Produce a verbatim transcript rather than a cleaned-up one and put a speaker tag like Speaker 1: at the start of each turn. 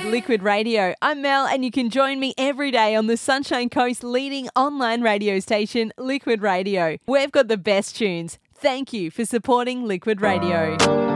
Speaker 1: with Liquid Radio. I'm Mel, and you can join me every day on the Sunshine Coast's leading online radio station, Liquid Radio. We've got the best tunes. Thank you for supporting Liquid Radio.